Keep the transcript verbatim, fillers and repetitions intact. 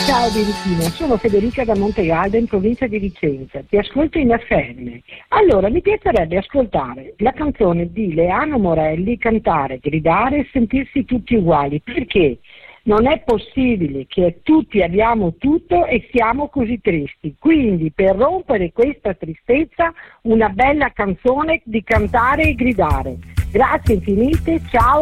Ciao Birichina, sono Federica da Montegalda in provincia di Vicenza, ti ascolto in F M. Allora, mi piacerebbe ascoltare la canzone di Leano Morelli, Cantare, gridare e sentirsi tutti uguali, perché non è possibile che tutti abbiamo tutto e siamo così tristi. Quindi, per rompere questa tristezza, una bella canzone di Cantare e gridare. Grazie infinite, ciao.